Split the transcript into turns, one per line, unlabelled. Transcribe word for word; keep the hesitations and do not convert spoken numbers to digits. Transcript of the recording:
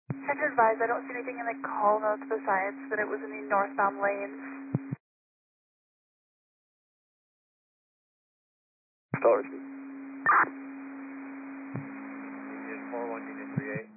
Tend to advise, I don't see anything in the call notes besides that it was in the northbound lanes.
Stars.
Union four one, Union three eight.